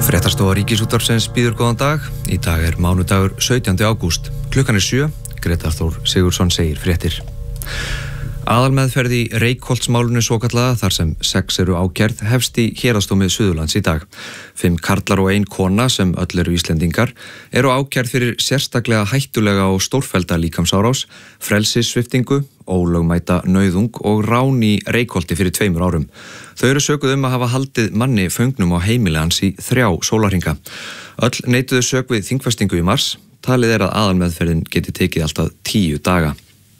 Fréttastofa Ríkisútvarpsins býður góðan dag. Í dag mánudagur 17. ágúst. Klukkan 7. Grétar Þór Sigurðsson segir fréttir. Aðalmeðferð í Reykholtsmálinu svokallaða þar sem 6 eru ákærð hefst í Héraðsdómi Suðurlands í dag. 5 karlar og 1 kona sem öll eru Íslendingar eru ákærð fyrir sérstaklega hættulega og stórfellda líkamsárás, frelsissviptingu, ólögmæta nauðung og rán í Reykholti fyrir 2 árum. Þau eru sökuð að hafa haldið manni föngnum á heimili hans í 3 sólarhringa. Öll neituðu sök við þingfestingu í mars. Talið að aðalmeðferðin geti tekið alltaf 10 daga.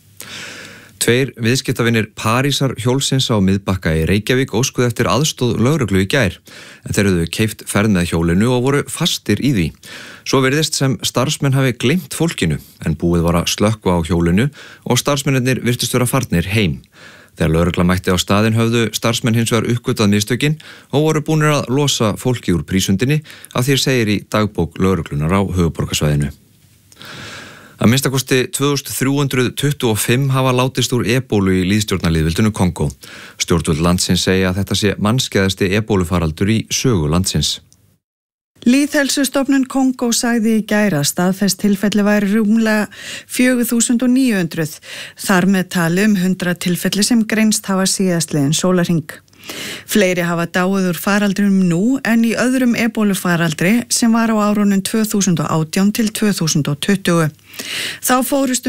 2 viðskiptavinir Parísar hjólsins á Miðbakka í Reykjavík óskuðu eftir aðstoð lögreglu í gær, en þeir höfðu keypt ferð með hjólinu og voru fastir í því. Svo virðist sem starfsmenn hafi gleymt fólkinu, en búið var að slökkva á hjólinu og starfsmennirnir virtust vera farnir heim. Þegar lögregla mætti á staðinn höfðu starfsmenn hins vegar uppgötvað mistökin og voru búnir að losa fólki úr prísundinni, af því segir í dagbók lögreglunar á höfuðborgarsvæðinu. Að minnstakosti 2325 hafa látist úr ebólu í lýðstjórnarlýðveldinu Kongó. Stjórnvöld landsins segja að þetta sé mannskæðasti ebólufaraldur í sögu landsins. Lýðheilsustofnun Kongó sagði í gær að staðfest tilfelli væri rúmlega 4900, þar með tali 100 tilfelli sem greinst hafa síðastliðinn sólarhring. Fleiri hafa dáið úr faraldrinum nú en í öðrum ebólufaraldri sem var á árunum 2018 til 2020. Þá fórust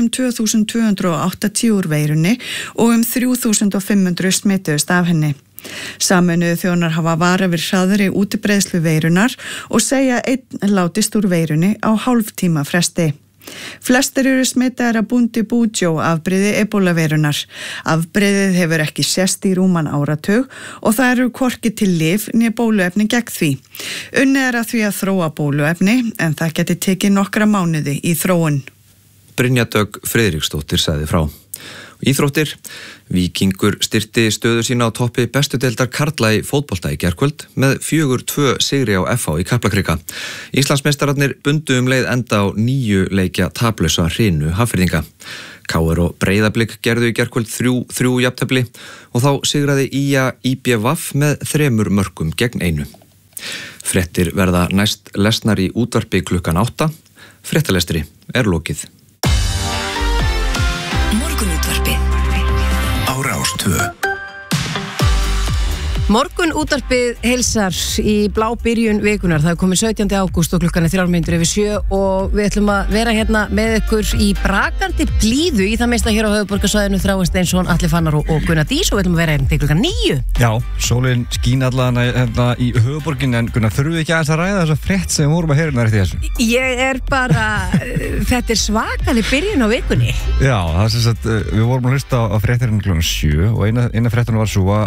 2280 úr veirunni og 3500 smituðust af henni. Sameinuðu þjóðir hafa varað við hraðri útbreiðslu veirunar og segja 1 látist úr veirunni á hálftíma fresti. Flestir eru smitaðir af Bundibugyo afbrigði ebólaveirunar. Afbrigðið hefur ekki sést í rúman áratug og það eru hvorki til lyf né bóluefni gegn því. Unnið að því að þróa bóluefni en það geti tekið nokkra mánuði í þróun. Brynja Dögg Friðriksdóttir sagði frá. Íþróttir. Víkingur styrkti stöðu sína á toppi bestu deildar karla í fótbolta í gærkvöld með 4-2 sigri á FH í Kaplakrika. Íslandsmeistararnir bundu leið enda á 9 leikja taplausa hrinu Hafnfirðinga. KR og Breiðablik gerðu í gærkvöld 3-3 jafntefli og þá sigraði IA IBVF með 3 mörkum gegn 1. Fréttir verða næst lesnar í útvarpi klukkan 8. Fréttalestri lokið. Morgunútvarpið á Rás 2. Morgunútvarpið heilsar í blábyrjun vikunar. Það er komið 17. ágúst og klukkan 7:03 og við ætlum að vera hérna með ykkur í brakandi blíðu í það meista hér á höfuðborgarsvæðinu. Þráinn Steinsson, Atli Fannar og Gunnar Dís og við ætlum að vera hérna til klukkan 9. Já, sólin skín allan hérna í höfuðborgin en Gunnar, þurfum við ekki að ræða þessa frétt sem vorum að heyra eftir þessu? Ég er bara, þetta svakalig byrjun á vikunni. Já, það sem sagt, við vorum að hlusta á fréttirinn klukkan 7 og eina fréttin var svo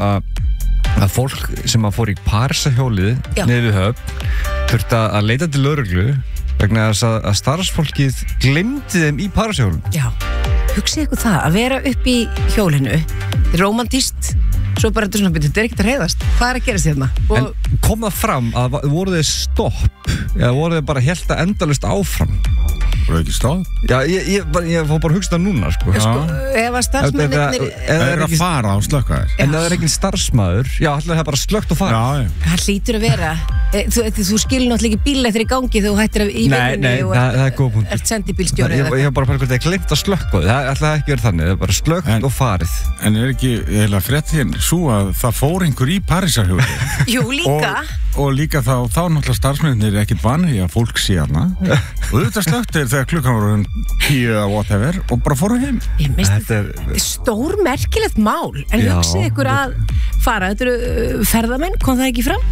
að fólk sem að fór í Parísarhjólið niður við Höfn þurfti að leita til lögreglu vegna þess að starfsfólkið gleymdi þeim í Parísarhjólinu. Já, hugsið ykkur það að vera upp í hjólinu, rómantískt, svo bara þetta þetta ekkert að reiðast. Hvað að gerast hérna? En kom það fram að voru þið stopp eða voru þið bara helt að endalaust áfram? Voru ekki stopp? Já, ég fór bara að hugsa það núna, sko. Ef að starfsmennir er að fara á slökkvaðir. En það er ekki starfsmaður, já, alltaf það er bara slökkt og fara. Það hlýtur að vera. Þú skilur náttúrulega ekki bíl eftir í gangi þegar þú hættir í vinnunni og ert sendibílstjóri. Ég var bara að glemt að slökkva. Það ætlaði ekki verið þannig, það er bara slökkt og farið. En er ekki eiginlega fréttin svo að það fór einhver í Parísarhjóli? Jú, líka. Og líka þá náttúrulega starfsmennir er ekkert vanið að fólk sé hana og þetta slökktir þegar klukkan voru 10 eða whatever og bara fóru heim. Ég minnst þetta stór merkilegt mál en hugsið ykkur að fara, þetta eru ferðamenn, kom það ekki fram?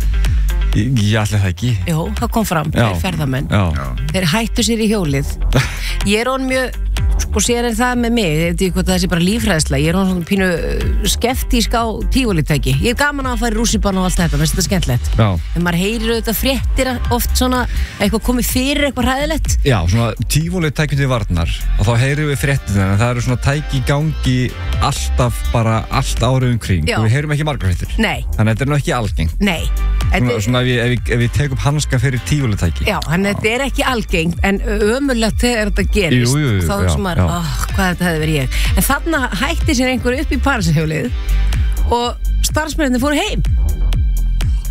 Ég ætla það ekki. Jú, það kom fram, það er ferðamenn. Þeir hættu sér í hjólið. Ég er mjög, sko sér það með mig, ég veit ekki hvað það sé bara lífræðsla, ég er svona pínu skeptísk á tívolítæki. Ég er gaman að fara í rússíbana og allt þetta, mér finnst þetta skemmtilegt. En maður heyrir auðvitað fréttir oft svona eitthvað komið fyrir eitthvað hræðilegt. Já, svona tívolítæki til varnar og þá heyrir við fréttir en það eru svona tæki í gangi alltaf bara allt árið kring og við heyrum ekki margar fréttir. Nei. Þannig að þetta er nú ekki algengt. Nei. Svona ef við tekum hanska fyrir tívolítæki. Já, þannig að þetta er ekki algengt en ömurlegt þegar þetta gerist. Jú, þá er svona, hvað þetta hefði verið ég. En þarna hætti sér einhver upp í Parísarhjólið og starfsmennirnir fóru heim.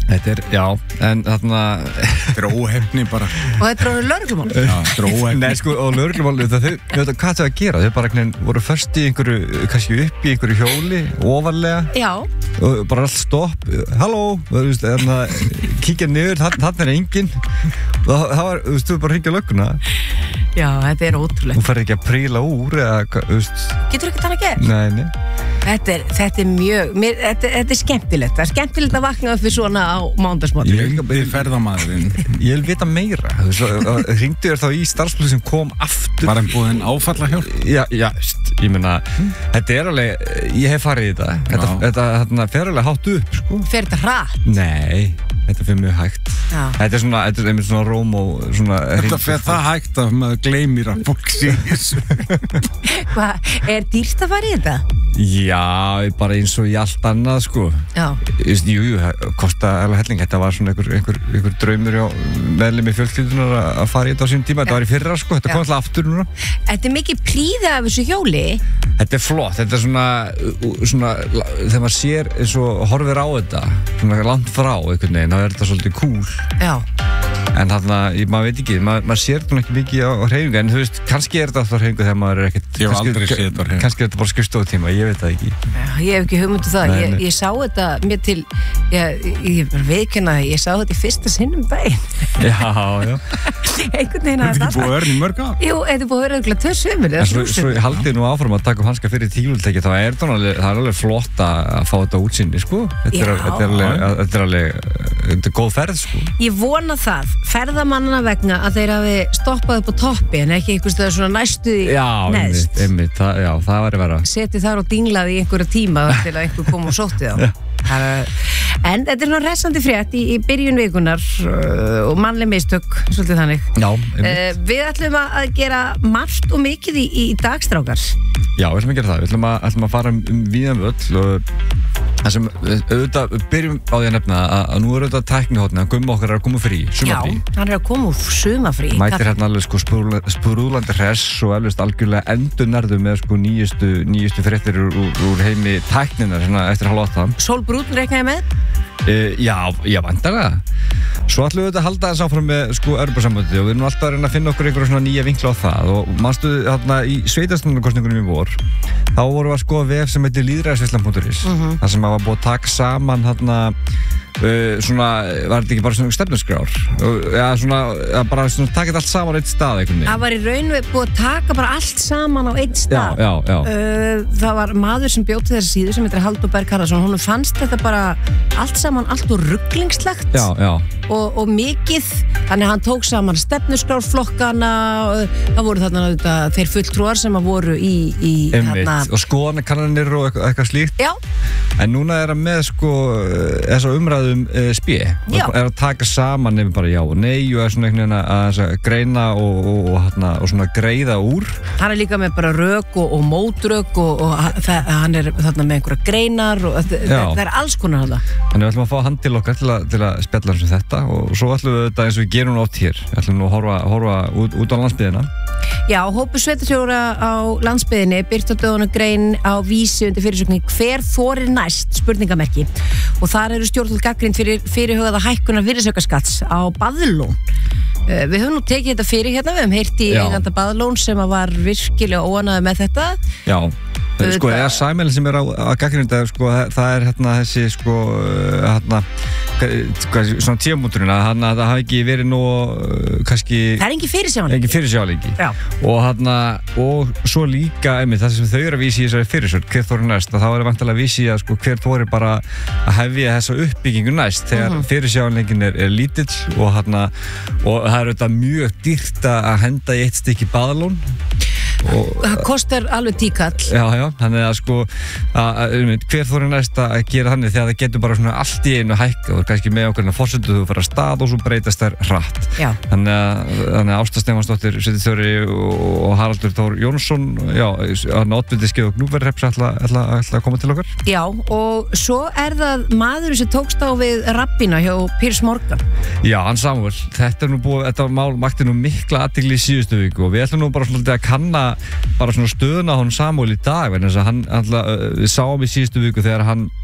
Þetta já, en þarna Þetta óhefni bara Og þetta lögreglumál Já, þetta óhefni Nei, sko, og lögreglumál, hvað það að gera? Þau bara voru först í einhverju, kannski upp í einhverju hjóli, ofarlega Já og bara allt stopp, halló kíkja niður, þarna enginn og það var, þú veist, þú bara hringja lögguna Já, þetta ótrúlegt Þú færði ekki að príla úr eða, þú veist Getur ekki þannig að gera? Nei Þetta er mjög, þetta er skemmtilegt. Það er skemmtilegt að vakna upp við svona á mándagsmorgun. Ég vil ferðamaðurinn. Ég vil vita meira. Hringdu þér þá í starfsfólk sem kom aftur. Var hann búinn áfallahjálp? Já, ég meina, þetta er alveg, ég hef farið í þetta. Þetta fer alveg hátt upp, sko. Fer þetta hratt? Nei, þetta fer mjög hægt. Já. Þetta er einmitt svona róm og svona... Þetta fer það hægt að maður gleymir að fólk sé þessu. Hvað, er dýrt að fara í þetta? Já, bara eins og í allt annað, sko. Já. Jú, kostaði alveg helling. Þetta var svona einhver draumur hjá meðlimi fjölskyldunar að fara í þetta á sínum tíma. Þetta var í fyrra, sko. Þetta kom alltaf aftur núna. Þetta er mikið prýða af þessu hjóli. Þetta er flott. Þetta er svona þegar maður sér eins og horfir á þetta, svona langt frá einhvern veginn, þá er þetta svolítið cool. Já. En þarna, maður veit ekki, maður sér þetta ekki mikið á hreyfingu, en þú veist, kannski er þetta alltaf hreyfingu þegar maður er ekkert... Ég hef aldrei séð þetta á hreyfingu. Kannski er þetta bara skrifstofutíma, ég veit það ekki. Já, ég hef ekki hugmyndu það. Ég sá þetta mér til, ég bara viðurkenna það, ég sá þetta í fyrsta sinnum daginn. Já. Einhvern veginn að þetta. Þetta er búið að vera í mörg ár. Jú, þetta er búið að vera örugglega 2 sumur. En svo haldið nú áfram að taka upp hanska fyrir tígultæki, þá er það alveg flott að fá þetta útsýni, sko. Þetta er góð ferð, sko. Ég vona það, ferðamannana vegna að þeir hafi stoppað upp á toppi en ekki einhvers stöður svona næstu neðst. Já, einmitt, það væri vera. Seti þar og dinglaði í einhverja tíma til að einhver kom og sótti þá. En þetta er svona hressandi frétt í byrjun vikunar og mannleg mistök, svolítið þannig. Já, einmitt. Við ætlum að gera margt og mikið í dagstrákar. Já, við ætlum að gera það. Við ætlum að fara víðan völl og það sem auðvitað byrjum á því að nefna að nú er auðvitað tæknihotni að Gummi okkar er að koma frí, sumafrí. Já, hann er að koma úr sumafrí. Mætir hérna alveg sko sprúðlandi hress og alveg algjörlega endurnærðu með sko nýjustu fréttir úr heimi tækninar svona eftir 7:30. Sólbrún reiknaði með? Já, vantarlega. Svo ætlum við að halda þess áfram með sko Evrópusambandið og við erum alltaf að reyna að finna okkur einhverja svona nýja vinkla á það og manstu þarna í sveitarstjórnarkosningunum í vor þá vorum við að skoða vef sem heitir lýðræðisveislan.is þar sem var búið að taka saman þarna svona, var þetta ekki bara svona stefnuskrár bara svona taka þetta allt saman á eitt stað einhvern veginn. Það var í raun búið að taka bara allt saman á eitt stað. Já. Það var maður sem bjó til þessa síðu sem heitir Halldór Berg Harðarson, honum fannst þetta bara allt saman allt og ruglingslegt og mikið, þannig að hann tók saman stefnuskrárflokkana það voru þarna þeir fulltrúar sem að voru í þarna og skoðanakannanir og eitthvað slíkt. Já. En núna er hann með sko þessa umræðu spé er að taka saman nefnir bara já og nei og er svona einhvern veginn að greina og svona greiða úr. Hann er líka með bara rök og mótrök og hann er þarna með einhverja greinar og það er alls konar hann. Þannig við ætlum að fá hann til okkar til að spjalla um þetta og svo ætlum við þetta eins og við gerum oft hér. Við ætlum nú að horfa út á landsbyggðina. Já, hópur sveitarstjóra á landsbyggðinni birta dögunu grein á Vísi undir fyrirsögnin Hver þorir næst? Spurningamerki. Og þar eru stjórnvöld gagnrýnd fyrir fyrirhugaða hækkunar virðisaukaskatts á Baðlón. Við höfum nú tekið þetta fyrir hérna, við höfum heyrt í eiganda Baðlón sem var virkilega óánægður með þetta. Já. Sko, eða sæmælinn sem er að gagnrýnda, sko, það er hérna þessi, sko, hérna, svona tímamóturinn að það hafi ekki verið nú, kannski... Það er engin fyrirsjáanleiki. Engin fyrirsjáanleiki. Já. Og hérna, og svo líka, það sem þau eru að vísi í þessari fyrirsögn, hver þorir næst, þá er það vantilega að vísi að, sko, hver þorir bara að hefja þessa uppbyggingu næst, þegar fyrirsjáanleikin er lítill og hérna, og það er auðvitað mjög dýrt að henda í eitt stykki Baðlón. Það kostar alveg tíkall. Já, þannig að sko hver þorir næst að gera þannig þegar það getur bara svona allt í einu hækka og kannski með okkur forsendu þú fara að stað og svo breytast þær hratt. Já. Þannig að Ásta Stefánsdóttir sveitarstjóri og Haraldur Þór Jónsson oddviti Skeiða og Gnúpverjahrepps ætla að koma til okkar. Já, og svo er það maðurinn sem tókst á við rabbina hjá Piers Morgan. Já, hann Samuel, þetta mál makti nú mikla athygli í síðustu viku og við ætlum nú bara svolítið að kanna bara svona stöðuna á hann Samuel í dag, en þess að við sáum í síðustu viku þegar hann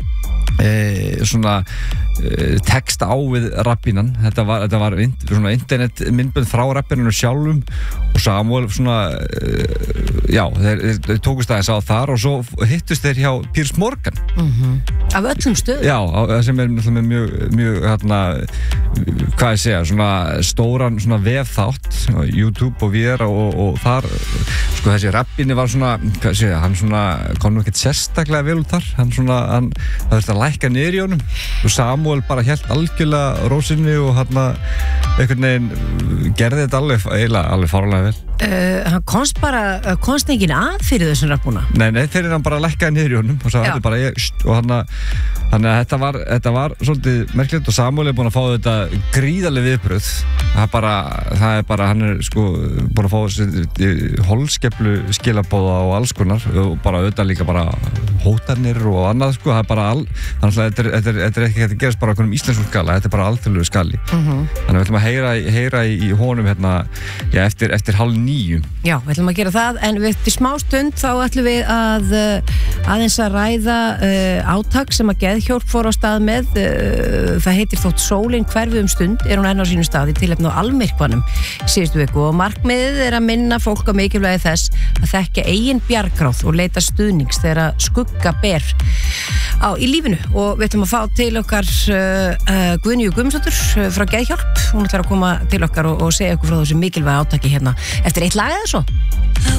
svona text á við rappínan. Þetta var svona internet myndbönd frá rappinanu sjálfum og Samuel svona þeir tókust aðeins á þar og svo hittust þeir hjá Piers Morgan Af öllum stöðum? Já, sem með mjög hvað ég segja, svona stóran svona vefþátt YouTube og VR og þar sko þessi rappinni var svona, hvað ég segja, hann svona kom nú ekkert sérstaklega vel út þar það þurfti að lækka niður í honum og Samuel bara hélt algjörlega rósinni og hann einhvern veginn gerði þetta alveg fárlega vel Hann komst enginn að fyrir þessum rappuna? Nei, þegar hann bara lækkaði niður í honum og sagði þetta bara og þannig að þetta var svolítið merkilegt og Samuel búin að fá þetta gríðarleg viðbröð það er bara hann sko búin að fá þessi holskeplu skilabóða og alls konar og bara auðvitað líka bara hótanir og annað sko, það er bara þannig að þetta er ekki hægt að gerast bara okkur íslensku skala, þetta er bara alþjóðlegu skali þannig að við ætlum að heyra í honum eftir 8:30. Já, við ætlum að gera það en eftir smá stund þá ætlum við að aðeins að ræða átak sem að Geðhjálp fór á stað með það heitir þótt sólin hverfi stund er hún enn á sínum stað í tilefni á almyrkvanum síðustu viku og markmiðið er að minna fólk á mikilvægi þess að þekkja eigin bjargráð og leita stuðnings þegar skugga ber í lífinu og við ætlum að fá til okkar Guðnýju Guðmundsdóttur frá Geðhjálp hún ætlar að koma til okkar og segja okkur frá þessu mikilvægi átaki hérna eftir eitt lag eða svo